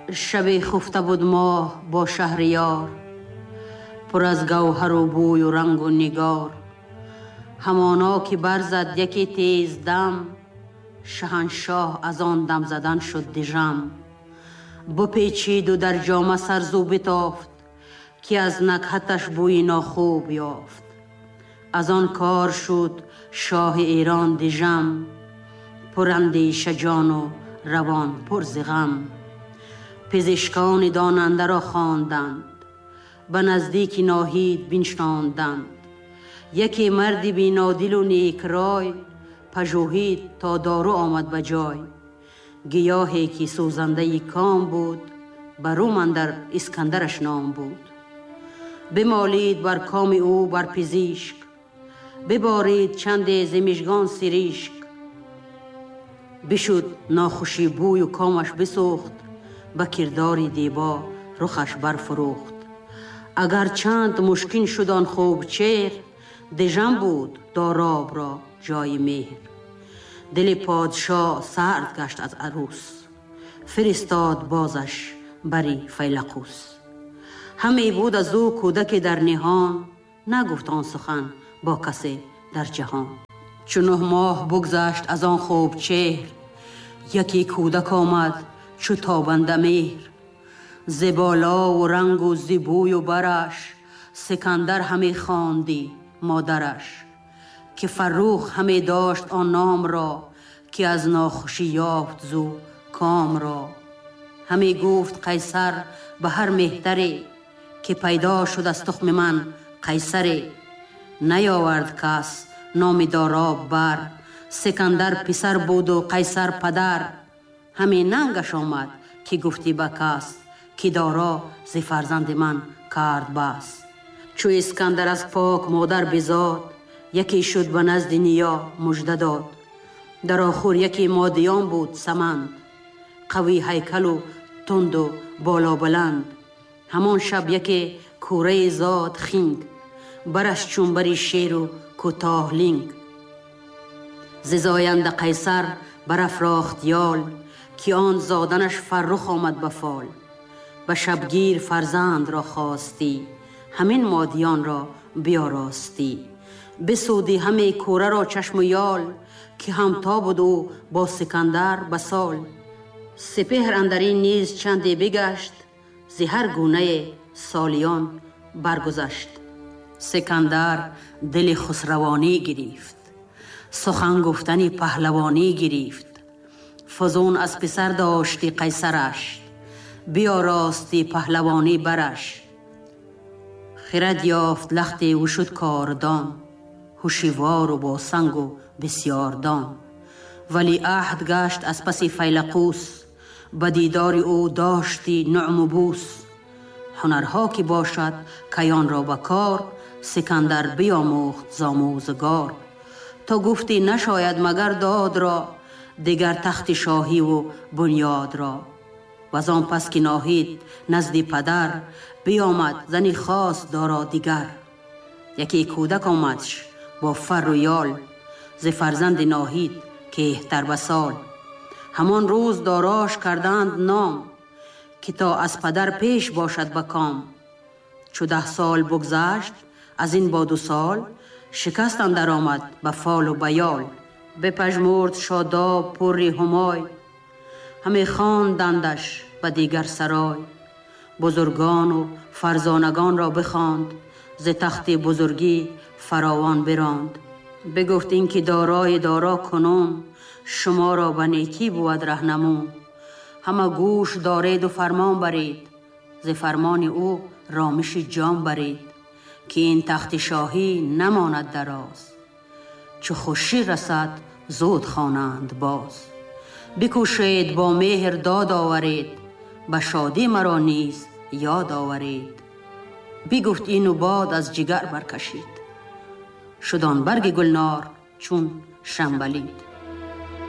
شب خفته بود ماه با شهریار، پر از گوهر و بوی و رنگ و نگار. همانا که برزد یکی تیز دم، شهنشاه از آن دم زدن شد دژم. بپیچید و در جامه سرزو بتافت، که از نکهتش بوی ناخوب یافت. از آن کار شد شاه ایران دژم، پر اندیشه جان و روان پر ز غم. پزشکان داننده را خواندند، به نزدیک ناهید بنشاندند. یکی مرد بینادل و نیک رای، پژوهید تا دارو آمد به جای. گیاهی که سوزنده کام بود، بروم اندر اسکندرش نام بود. بمالید بر کام او بر پزشک، ببارید چند ز مژگان سریشک. بشد ناخوشی بوی و کامش بسوخت، به کردار دیبا رخش برفروخت. اگر چند مشکین شد آن خوب چهر، دژم بود داراب را جای مهر. دل پادشاه سرد گشت از عروس، فرستاد بازش بری فیلقوس. همی بود از او کودک در نهان، نگفت آن سخن با کسی در جهان. چون 9 ماه بگذشت از آن خوب چهر، یکی کودک آمد چو تابنده مهر. ز بالا و رنگ و ز بوی و برش، سکندر همی خواندی مادرش. که فروخ همی داشت آن نام را، که از ناخوشی یافت زو کام را. همی گفت قیصر به هر مهتری، که پیدا شد از تخم من قیصری. نیاورد کس نام داراب بر، سکندر پسر بود و قیصر پدر. همی ننگش آمد که گفتی به کس، که دارا ز فرزند من کرد بس. چو اسکندر از پاک مادر بزاد، یکی شد به نزد نیا مژده داد. در آخر یکی مادیان بود سمند، قوی هیکل و تند و بالا بلند. همان شب یکی کوره زاد خنگ، برش چون بری شیر و کوتاه لنگ. ز زاینده قیصر برافراخت یال، که آن زادنش فرخ آمد به فال. به شبگیر فرزند را خواستی، همین مادیان را بیاراستی. بسودی همه کوره را چشم و یال، که همتا بود او با سکندر به سال. سپهر اندرین نیز چندی بگشت، ز هر گونه سالیان برگذشت. سکندر دل خسروانی گرفت، سخن گفتنی پهلوانی گرفت. فزون از پسر داشتی قیصرش، بیاراستی پهلوانی برش. خرد یافت لختی و شد کاردان، هوشیوار و با سنگ و بسیار دان. ولی عهد گشت از پس فیلقوس، به دیدار او داشتی نعم و بوس. هنرها که باشد کیان را به کار، سکندر بیاموخت ز آموزگار. تا گفتی نشاید مگر داد را، دیگر تخت شاهی و بنیاد را. و آن پس که ناهید نزد پدر، بیامد زنی خاص دارا دیگر. یکی کودک آمدش با فر و یال، ز فرزند ناهید کهتر به سال. همان روز داراش کردند نام، که تا از پدر پیش باشد به کام. چو 10 سال بگذشت از این با 2 سال، شکست اندر آمد به فال و بیال. بپژمرد شاداب پری همای، همه خواندندش به دیگر سرای. بزرگان و فرزانگان را بخواند، ز تخت بزرگی فراوان براند. بگفت این که دارای دارا کنون، شما را به نیکی بود رهنمون. همه گوش دارید و فرمان برید، ز فرمان او رامش جان برید. که این تخت شاهی نماند دراز، چو خوشی رسد زود خوانند باز. بکوشید با مهر داد آورید، به شادی مرا نیز یاد آورید. بگفت این و باد از جگر برکشید، شد آن برگ گلنار چون شنبلید.